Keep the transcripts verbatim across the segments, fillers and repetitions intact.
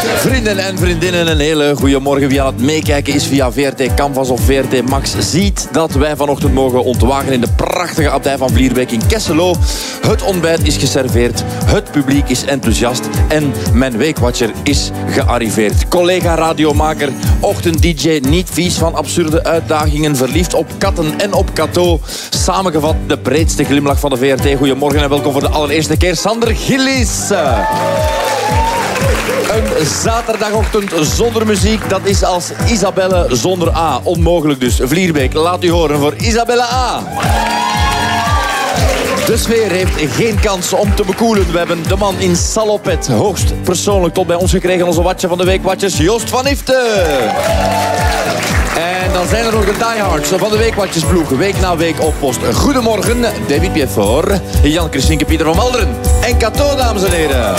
Vrienden en vriendinnen, een hele goede morgen. Wie aan het meekijken is via V R T Canvas of V R T Max, ziet dat wij vanochtend mogen ontwagen in de prachtige abdij van Vlierbeek in Kesselo. Het ontbijt is geserveerd, het publiek is enthousiast en mijn weekwatcher is gearriveerd. Collega radiomaker, ochtend-D J, niet vies van absurde uitdagingen, verliefd op katten en op Cato. Samengevat de breedste glimlach van de V R T. Goedemorgen en welkom voor de allereerste keer, Sander Gillis. Een zaterdagochtend zonder muziek, dat is als Isabelle zonder A. Onmogelijk dus. Vlierbeek, laat u horen voor Isabelle A. De sfeer heeft geen kans om te bekoelen. We hebben de man in salopet hoogst persoonlijk tot bij ons gekregen. Onze watje van de week, watjes Joost van Ifte. En dan zijn er nog de diehards van de weekwatjesploeg. Week na week op post. Goedemorgen, David Piefort, Jan Christinke, Pieter van Walderen en Cato, dames en heren.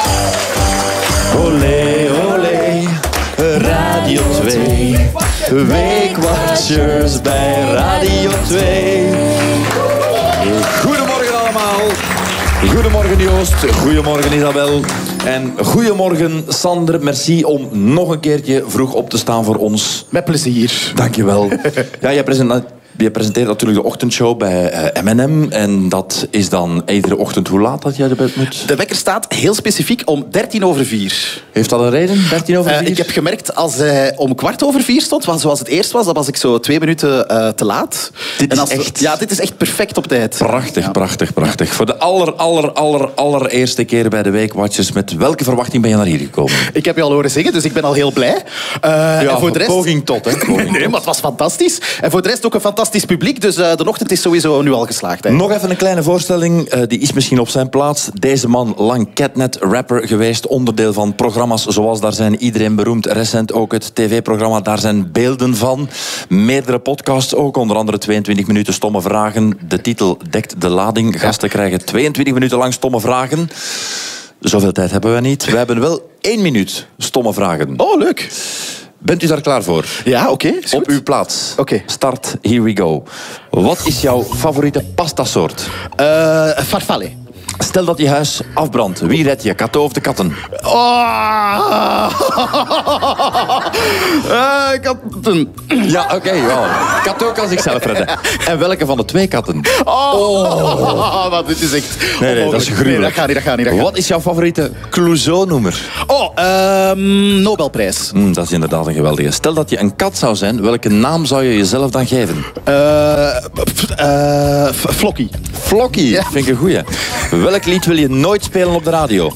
Olé, olé, Radio twee. Weekwatchers bij Radio twee. Goedemorgen allemaal. Goedemorgen Joost, goedemorgen Isabel. En goedemorgen Sander, merci om nog een keertje vroeg op te staan voor ons. Met plezier. Dankjewel. Ja, jij presenteert... Je presenteert natuurlijk de ochtendshow bij uh, M en M. En dat is dan iedere ochtend hoe laat dat jij de bed moet? De wekker staat heel specifiek om dertien over vier. Heeft dat een reden, dertien over vier? Uh, ik heb gemerkt, als hij om kwart over vier stond, zoals het eerst was, dan was ik zo twee minuten uh, te laat. Dit en als, is echt... Ja, dit is echt perfect op tijd. Prachtig, ja. prachtig, prachtig. Voor de aller, aller, aller, allereerste keer bij de Weekwatchers. Met welke verwachting ben je naar hier gekomen? Ik heb je al horen zingen, dus ik ben al heel blij. Uh, ja, en voor de rest... poging tot, hè. Poging nee, tot. maar het was fantastisch. En voor de rest ook een fantastisch publiek, dus uh, de ochtend is sowieso nu al geslaagd. Hè. Nog even een kleine voorstelling, uh, die is misschien op zijn plaats. Deze man, lang catnet-rapper geweest, onderdeel van programma's zoals Daar zijn iedereen beroemd. Recent ook het tv-programma Daar zijn beelden van. Meerdere podcasts ook, onder andere tweeëntwintig minuten stomme vragen. De titel dekt de lading. Gasten krijgen tweeëntwintig minuten lang stomme vragen. Zoveel tijd hebben we niet. We hebben wel één minuut stomme vragen. Oh, leuk. Bent u daar klaar voor? Ja, oké. Okay, op uw plaats. Oké. Okay. Start, here we go. Wat is jouw favoriete pastasoort? Uh, farfalle. Stel dat je huis afbrandt. Wie red je? Cato of de katten? Oh. uh, katten. Ja, oké. Okay, wow. Cato kan zichzelf redden. En welke van de twee katten? Oh, oh. Maar dit is echt... Nee, nee, dat is gruwelijk. Nee, dat gaat niet, dat gaat niet. Dat gaat. Wat is jouw favoriete Clouseau-noemer? Oh, um, Nobelprijs. Mm, dat is inderdaad een geweldige. Stel dat je een kat zou zijn, welke naam zou je jezelf dan geven? Uh, uh, Flokkie. Flokkie, ja. Vind ik een goeie. Welk lied wil je nooit spelen op de radio?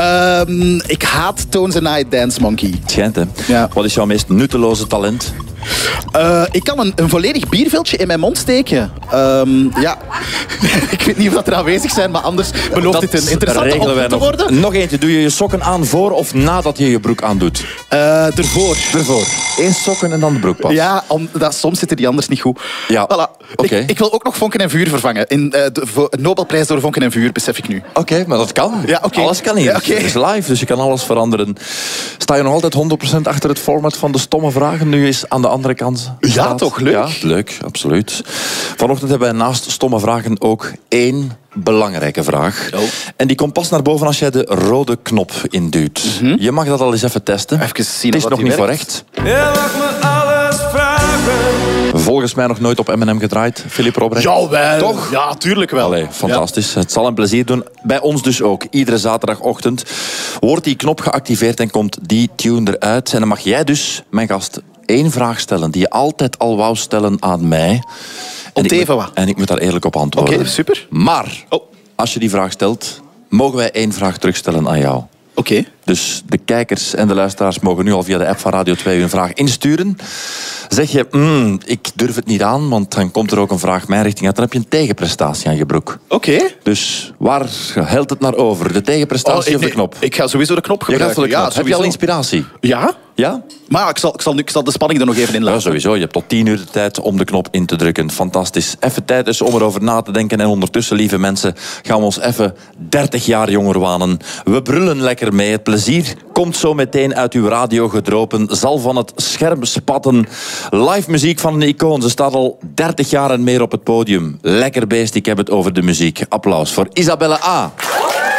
Um, ik haat Tones and I, Dance Monkey. Het schijnt, hè? Ja. Wat is jouw meest nutteloze talent? Uh, ik kan een, een volledig bierviltje in mijn mond steken. Um, ja. Ik weet niet of dat er aanwezig zijn, maar anders belooft dit een interessante ochtend te worden. Nog eentje. Doe je je sokken aan voor of nadat je je broek aandoet? Uh, ervoor. Ervoor. Eerst sokken en dan de broek pas. Ja, omdat soms zitten die anders niet goed. Ja. Voilà. Okay. Ik, ik wil ook nog Vonken en Vuur vervangen. In, uh, de Nobelprijs door Vonken en Vuur, besef ik nu. Oké, okay, maar dat kan. Ja, okay. Alles kan hier. Ja, okay. Het is live, dus je kan alles veranderen. Sta je nog altijd honderd procent achter het format van de stomme vragen? Nu is aan de andere kant. Ja, staat. Toch? Leuk. Ja, leuk, absoluut. Vanochtend hebben wij naast stomme vragen ook één belangrijke vraag. Oh. En die komt pas naar boven als jij de rode knop induwt. Mm-hmm. Je mag dat al eens even testen. Even zien. Het is nog niet werkt. voor echt. Je mag me alles vragen. Volgens mij nog nooit op M en M gedraaid, Philip Robrecht. Jawel. Toch? Ja, tuurlijk wel. Allee, fantastisch. Ja. Het zal een plezier doen. Bij ons dus ook. Iedere zaterdagochtend wordt die knop geactiveerd en komt die tune eruit. En dan mag jij dus, mijn gast, één vraag stellen die je altijd al wou stellen aan mij. En ik, moet, en ik moet daar eerlijk op antwoorden. Oké, okay, super. Maar, oh. als je die vraag stelt, mogen wij één vraag terugstellen aan jou. Oké. Okay. Dus de kijkers en de luisteraars mogen nu al via de app van Radio twee hun vraag insturen. Zeg je, mm, ik durf het niet aan, want dan komt er ook een vraag mijn richting uit. Dan heb je een tegenprestatie aan je broek. Oké. Okay. Dus waar helpt het naar over? De tegenprestatie oh, ik, of de knop? Ik ga sowieso de knop gebruiken. Je gaat voor de knop. Ja, heb je al inspiratie? Ja. Ja? Maar ik zal, ik, zal, ik zal de spanning er nog even in laten. Ja, sowieso. Je hebt tot tien uur de tijd om de knop in te drukken. Fantastisch. Even tijd dus om erover na te denken. En ondertussen, lieve mensen, gaan we ons even dertig jaar jonger wanen. We brullen lekker mee. Het plezier komt zo meteen uit uw radio gedropen. Zal van het scherm spatten. Live muziek van een icoon. Ze staat al dertig jaar en meer op het podium. Lekker beest, ik heb het over de muziek. Applaus voor Isabelle A.